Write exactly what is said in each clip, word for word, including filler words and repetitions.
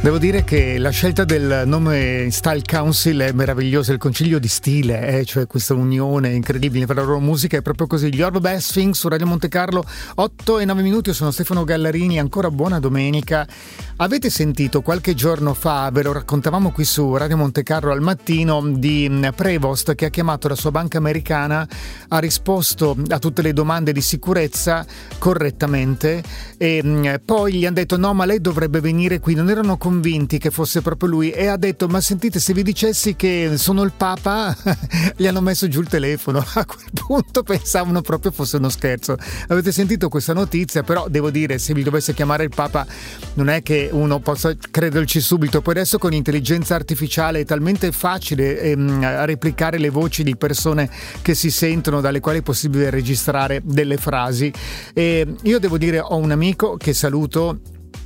Devo dire che la scelta del nome Style Council è meravigliosa, il concilio di stile, eh? Cioè questa unione incredibile tra la loro musica, è proprio così. Gli Orb Bass Sphinx su Radio Monte Carlo, otto e nove minuti. Io sono Stefano Gallarini, ancora buona domenica. Avete sentito qualche giorno fa, ve lo raccontavamo qui su Radio Monte Carlo al mattino, di Prevost che ha chiamato la sua banca americana, ha risposto a tutte le domande di sicurezza correttamente e poi gli hanno detto no, ma lei dovrebbe venire qui. Non erano convinti che fosse proprio lui e ha detto ma sentite, se vi dicessi che sono il Papa, gli hanno messo giù il telefono. A quel punto pensavano proprio fosse uno scherzo. Avete sentito questa notizia? Però devo dire, se vi dovesse chiamare il Papa non è che uno possa crederci subito. Poi adesso con l'intelligenza artificiale è talmente facile ehm, replicare le voci di persone che si sentono, dalle quali è possibile registrare delle frasi. E io devo dire, ho un amico che saluto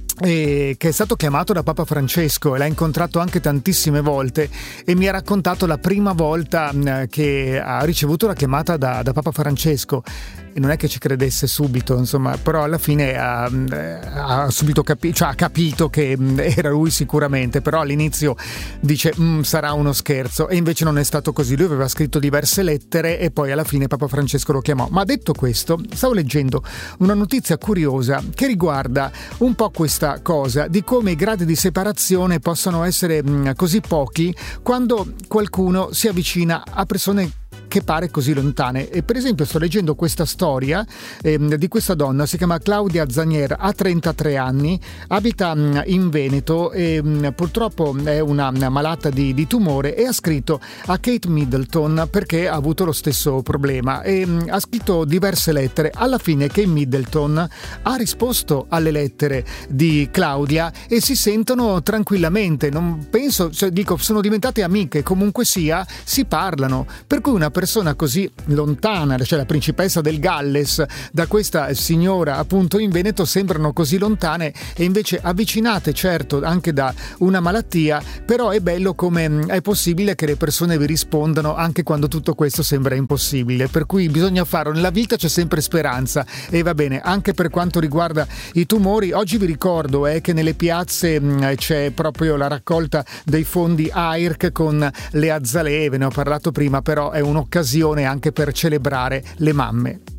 e che è stato chiamato da Papa Francesco e l'ha incontrato anche tantissime volte e mi ha raccontato la prima volta che ha ricevuto la chiamata da, da Papa Francesco. E non è che ci credesse subito, insomma, però alla fine ha, ha subito capi- cioè ha capito che era lui sicuramente, però all'inizio dice mm, sarà uno scherzo, e invece non è stato così. Lui aveva scritto diverse lettere e poi alla fine Papa Francesco lo chiamò. Ma detto questo, stavo leggendo una notizia curiosa che riguarda un po' questa cosa di come i gradi di separazione possano essere mh, così pochi quando qualcuno si avvicina a persone che pare così lontane. E per esempio sto leggendo questa storia ehm, di questa donna, si chiama Claudia Zanier, ha trentatré anni, abita mh, in Veneto e mh, purtroppo è una, una malata di, di tumore, e ha scritto a Kate Middleton perché ha avuto lo stesso problema e mh, ha scritto diverse lettere. Alla fine Kate Middleton ha risposto alle lettere di Claudia e si sentono tranquillamente, non penso, cioè, dico, sono diventate amiche, comunque sia si parlano, per cui una persona così lontana, cioè la principessa del Galles, da questa signora appunto in Veneto, sembrano così lontane e invece avvicinate, certo anche da una malattia, però è bello come è possibile che le persone vi rispondano anche quando tutto questo sembra impossibile, per cui bisogna farlo, nella vita c'è sempre speranza. E va bene, anche per quanto riguarda i tumori, oggi vi ricordo eh, che nelle piazze mh, c'è proprio la raccolta dei fondi A I R C con le azalee, ve ne ho parlato prima, però è un'occasione anche per celebrare le mamme.